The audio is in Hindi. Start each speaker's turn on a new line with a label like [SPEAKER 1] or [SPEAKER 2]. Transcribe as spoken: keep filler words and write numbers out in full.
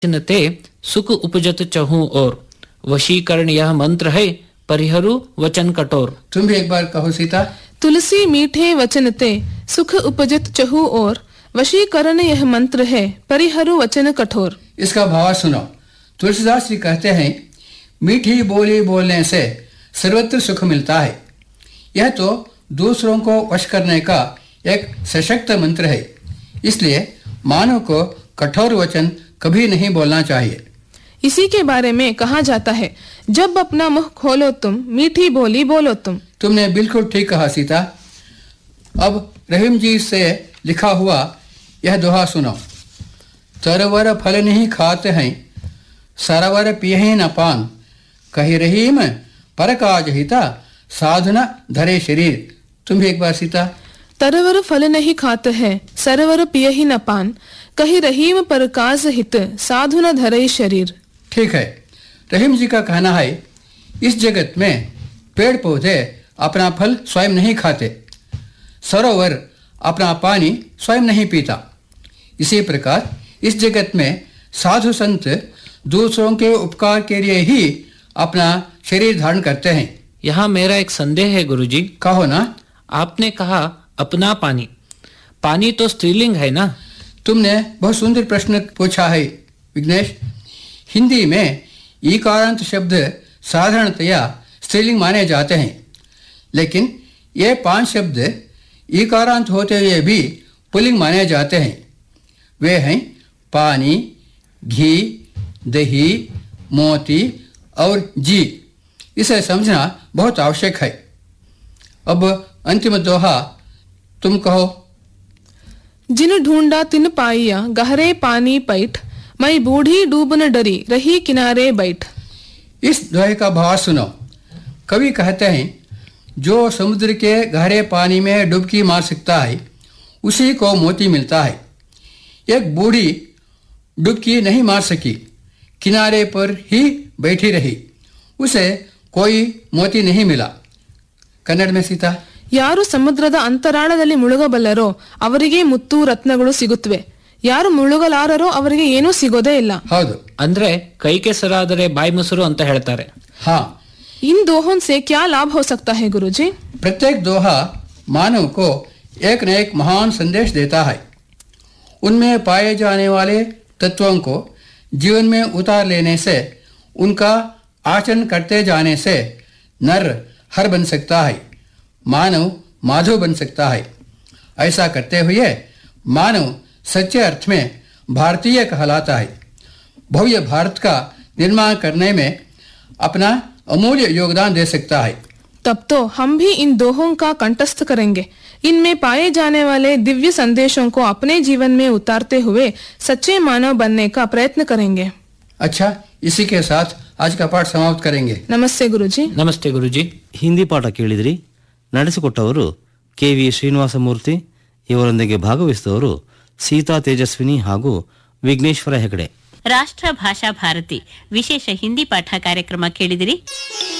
[SPEAKER 1] वचनते सुख उपजत चहु और, वशीकरण यह मंत्र है परिहरु वचन कठोर।
[SPEAKER 2] तुम भी एक बार कहो सीता।
[SPEAKER 3] तुलसी मीठे वचनते सुख उपजत चहु और, वशीकरण यह मंत्र है परिहरु वचन कठोर।
[SPEAKER 2] इसका भाव सुनो। तुलसीदास जी कहते हैं मीठी बोली बोलने से सर्वत्र सुख मिलता है। यह तो दूसरों को वश करने का एक सशक्त मंत्र है। इसलिए मानव को कठोर वचन कभी नहीं बोलना चाहिए।
[SPEAKER 3] इसी के बारे में कहा जाता है, जब अपना मुख खोलो तुम, मीठी बोली बोलो तुम।
[SPEAKER 2] तुमने बिल्कुल ठीक कहा सीता। अब रहीम जी से लिखा हुआ यह दोहा सुनो। तरवर फल नहीं खाते हैं, सरवर पिए न पान, कही रहीम पर काज हिता, साधना धरे शरीर। तुम भी एक बार सीता।
[SPEAKER 3] तरवर फल नहीं खाते हैं, सरवर पिए ही न पान, कही रहीम पर काज हित, साधु न धरे शरीर।
[SPEAKER 2] ठीक है। रहीम जी का कहना है इस जगत में पेड़ पौधे अपना फल स्वयं नहीं खाते, सरोवर अपना पानी स्वयं नहीं पीता। इसी प्रकार इस जगत में साधु संत दूसरों के उपकार के लिए ही अपना शरीर धारण करते हैं।
[SPEAKER 1] यहाँ मेरा एक संदेह है गुरुजी।
[SPEAKER 2] कहो ना।
[SPEAKER 1] आपने कहा अपना पानी, पानी तो स्त्रीलिंग है ना?
[SPEAKER 2] तुमने बहुत सुंदर प्रश्न पूछा है विघ्नेश। हिंदी में ईकारांत शब्द साधारणतया स्त्रीलिंग माने जाते हैं, लेकिन ये पांच शब्द ईकारांत होते हुए भी पुल्लिंग माने जाते हैं। वे हैं पानी, घी, दही, मोती और जी। इसे समझना बहुत आवश्यक है। अब अंतिम दोहा तुम कहो।
[SPEAKER 3] जिन ढूंढा तिन पाइया, गहरे पानी पैठ, मैं बूढ़ी डूब न डरी, रही किनारे बैठ।
[SPEAKER 2] इस दोहे का भाव सुनो। कवि कहते हैं जो समुद्र के गहरे पानी में डुबकी मार सकता है उसी को मोती मिलता है। एक बूढ़ी डुबकी नहीं मार सकी, किनारे पर ही बैठी रही, उसे कोई मोती नहीं मिला। कन्नड़ में सीता।
[SPEAKER 3] ಯಾರು ಸಮುದ್ರದ ಅಂತರಾಳದಲ್ಲಿ ಮುಳುಗಬಲ್ಲರೋ ಅವರಿಗೆ ಮುತ್ತು ರತ್ನಗಳು ಸಿಗುತ್ತವೆ, ಯಾರು ಮುಳುಗಲಾರರೋ ಅವರಿಗೆ ಏನೂ ಸಿಗೋದೇ ಇಲ್ಲ।
[SPEAKER 2] ಹೌದು,
[SPEAKER 1] ಅಂದ್ರೆ ಕೈ ಕೆಸರಾದರೆ ಬಾಯಿ ಮೊಸರು ಅಂತ ಹೇಳ್ತಾರೆ।
[SPEAKER 2] हाँ,
[SPEAKER 3] इन दोहों से क्या लाभ हो सकता है गुरुजी?
[SPEAKER 2] प्रत्येक दोहा मानव को एक न एक महान संदेश देता है। उनमें पाए जाने वाले तत्वों को जीवन में उतार लेने से, उनका आचरण करते जाने से नर हर बन सकता है, मानव माधव बन सकता है। ऐसा करते हुए मानव सच्चे अर्थ में भारतीय कहलाता है। भव्य भारत का निर्माण करने में अपना अमूल्य योगदान दे सकता है।
[SPEAKER 3] तब तो हम भी इन दोहों का कंठस्थ करेंगे, इनमें पाए जाने वाले दिव्य संदेशों को अपने जीवन में उतारते हुए सच्चे मानव बनने का प्रयत्न करेंगे।
[SPEAKER 2] अच्छा, इसी के साथ आज का पाठ समाप्त करेंगे।
[SPEAKER 3] नमस्ते गुरुजी।
[SPEAKER 1] ನಮಸ್ತೆ ಗುರುಜಿ।
[SPEAKER 4] ಹಿಂದಿ ಪಾಠ ಕೇಳಿದ್ರಿ. ನಡೆಸಿಕೊಟ್ಟವರು ಕೆ ವಿ ಶ್ರೀನಿವಾಸಮೂರ್ತಿ. ಇವರೊಂದಿಗೆ ಭಾಗವಹಿಸಿದವರು ಸೀತಾ ತೇಜಸ್ವಿನಿ ಹಾಗೂ ವಿಘ್ನೇಶ್ವರ ಹೆಗಡೆ.
[SPEAKER 5] ರಾಷ್ಟ್ರ ಭಾಷಾ ಭಾರತಿ ವಿಶೇಷ ಹಿಂದಿ ಪಾಠ ಕಾರ್ಯಕ್ರಮ ಕೇಳಿದಿರಿ.